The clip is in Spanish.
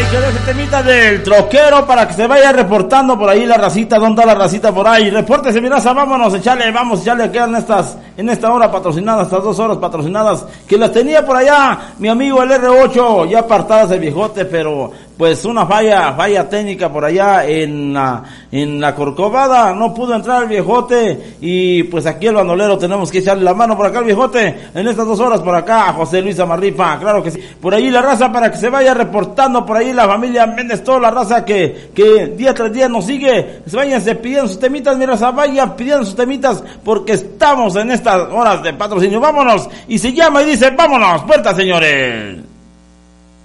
quedó ese temita del troquero para que se vaya reportando por ahí la racita. ¿Dónde está la racita por ahí? Repórtese, mi raza, vámonos, vamos, echarle, quedan en esta hora patrocinadas, estas 2 horas patrocinadas, que las tenía por allá mi amigo el R8, ya apartadas el viejote, pero pues una falla técnica por allá en la Corcovada, no pudo entrar el viejote, y pues aquí el bandolero tenemos que echarle la mano por acá al viejote, en estas 2 horas por acá, José Luis Amarripa, claro que sí, por ahí la raza para que se vaya reportando, por ahí la familia Méndez, toda la raza que día tras día nos sigue, váyanse pidiendo sus temitas, mi raza, vayan pidiendo sus temitas, porque estamos en estas horas de patrocinio, vámonos, y se llama y dice, vámonos, puerta señores.